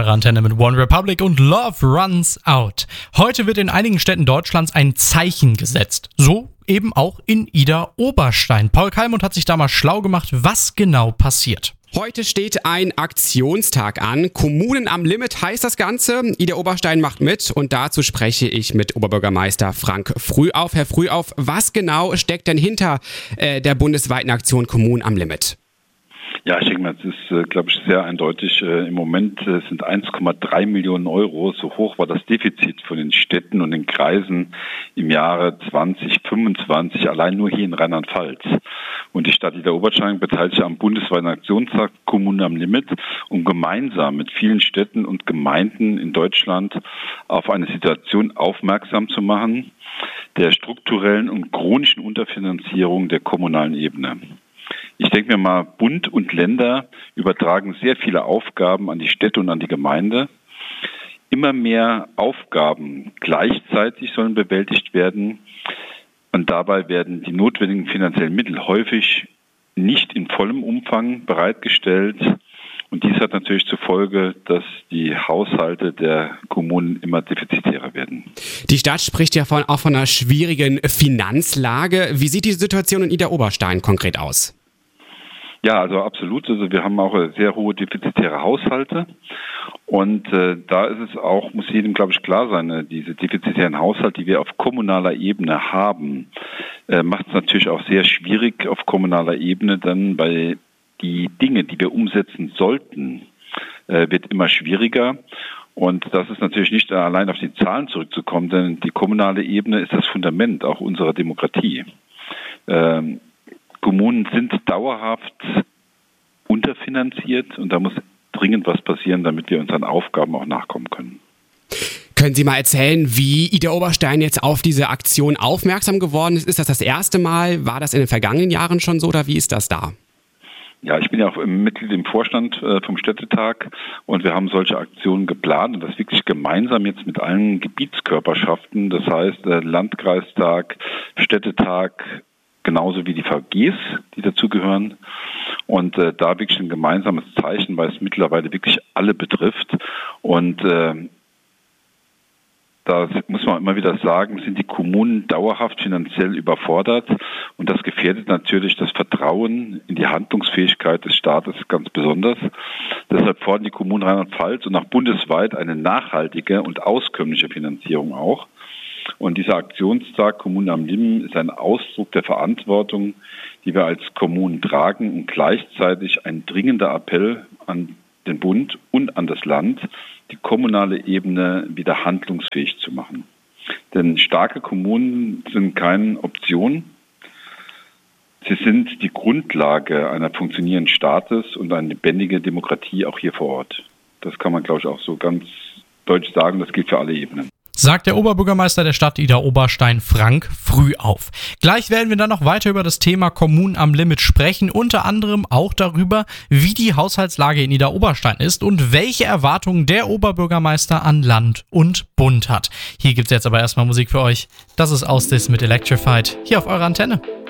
eurer Antenne mit One Republic und Love Runs Out. Heute wird in einigen Städten Deutschlands ein Zeichen gesetzt. So eben auch in Idar-Oberstein. Paul Kalmund hat sich da mal schlau gemacht, was genau passiert. Heute steht ein Aktionstag an. Kommunen am Limit heißt das Ganze. Idar-Oberstein macht mit und dazu spreche ich mit Oberbürgermeister Frank Frühauf. Herr Frühauf, was genau steckt denn hinter der bundesweiten Aktion Kommunen am Limit? Ja, ich denke mal, es ist, glaube ich, sehr eindeutig. Im Moment sind 1,3 Millionen Euro. So hoch war das Defizit von den Städten und den Kreisen im Jahre 2025, allein nur hier in Rheinland-Pfalz. Und die Stadt Idar-Oberstein beteiligt sich am bundesweiten Aktionstag Kommunen am Limit, um gemeinsam mit vielen Städten und Gemeinden in Deutschland auf eine Situation aufmerksam zu machen, der strukturellen und chronischen Unterfinanzierung der kommunalen Ebene. Ich denke mir mal, Bund und Länder übertragen sehr viele Aufgaben an die Städte und an die Gemeinde. Immer mehr Aufgaben gleichzeitig sollen bewältigt werden. Und dabei werden die notwendigen finanziellen Mittel häufig nicht in vollem Umfang bereitgestellt. Und dies hat natürlich zur Folge, dass die Haushalte der Kommunen immer defizitärer werden. Die Stadt spricht ja auch von einer schwierigen Finanzlage. Wie sieht die Situation in Idar-Oberstein konkret aus? Ja, also absolut. Also wir haben auch sehr hohe defizitäre Haushalte. Und da ist es auch, muss jedem, glaube ich, klar sein, diese defizitären Haushalte, die wir auf kommunaler Ebene haben, macht es natürlich auch sehr schwierig auf kommunaler Ebene dann, weil die Dinge, die wir umsetzen sollten, wird immer schwieriger. Und das ist natürlich nicht allein auf die Zahlen zurückzukommen, denn die kommunale Ebene ist das Fundament auch unserer Demokratie. Kommunen sind dauerhaft unterfinanziert und da muss dringend was passieren, damit wir unseren Aufgaben auch nachkommen können. Können Sie mal erzählen, wie Idar-Oberstein jetzt auf diese Aktion aufmerksam geworden ist? Ist das erste Mal? War das in den vergangenen Jahren schon so oder wie ist das da? Ja, ich bin ja auch Mitglied im Vorstand vom Städtetag und wir haben solche Aktionen geplant und das wirklich gemeinsam jetzt mit allen Gebietskörperschaften, das heißt Landkreistag, Städtetag, genauso wie die VGs, die dazugehören. Und da wirklich ein gemeinsames Zeichen, weil es mittlerweile wirklich alle betrifft. Und da muss man immer wieder sagen, sind die Kommunen dauerhaft finanziell überfordert. Und das gefährdet natürlich das Vertrauen in die Handlungsfähigkeit des Staates ganz besonders. Deshalb fordern die Kommunen Rheinland-Pfalz und auch bundesweit eine nachhaltige und auskömmliche Finanzierung auch. Und dieser Aktionstag Kommunen am Limit ist ein Ausdruck der Verantwortung, die wir als Kommunen tragen und gleichzeitig ein dringender Appell an den Bund und an das Land, die kommunale Ebene wieder handlungsfähig zu machen. Denn starke Kommunen sind keine Option. Sie sind die Grundlage einer funktionierenden Staates und eine lebendige Demokratie auch hier vor Ort. Das kann man, glaube ich, auch so ganz deutlich sagen. Das gilt für alle Ebenen. Sagt der Oberbürgermeister der Stadt Idar-Oberstein Frank Frühauf. Gleich werden wir dann noch weiter über das Thema Kommunen am Limit sprechen, unter anderem auch darüber, wie die Haushaltslage in Idar-Oberstein ist und welche Erwartungen der Oberbürgermeister an Land und Bund hat. Hier gibt's jetzt aber erstmal Musik für euch. Das ist Ausdis mit Electrified, hier auf eurer Antenne.